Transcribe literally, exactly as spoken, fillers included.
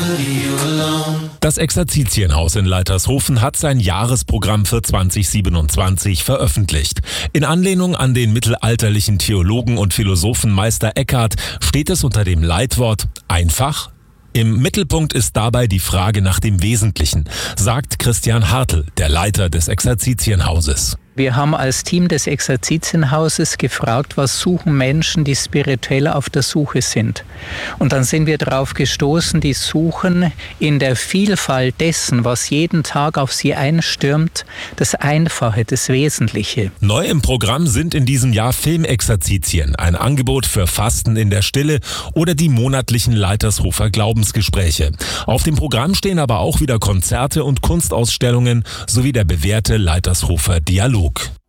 Das Exerzitienhaus in Leitershofen hat sein Jahresprogramm für zwanzig siebenundzwanzig veröffentlicht. In Anlehnung an den mittelalterlichen Theologen und Philosophen Meister Eckhart steht es unter dem Leitwort einfach. Im Mittelpunkt ist dabei die Frage nach dem Wesentlichen, sagt Christian Hartl, der Leiter des Exerzitienhauses. Wir haben als Team des Exerzitienhauses gefragt, was suchen Menschen, die spirituell auf der Suche sind. Und dann sind wir darauf gestoßen, die suchen in der Vielfalt dessen, was jeden Tag auf sie einstürmt, das Einfache, das Wesentliche. Neu im Programm sind in diesem Jahr Filmexerzitien, ein Angebot für Fasten in der Stille oder die monatlichen Leitershofer Glaubensgespräche. Auf dem Programm stehen aber auch wieder Konzerte und Kunstausstellungen sowie der bewährte Leitershofer Dialog.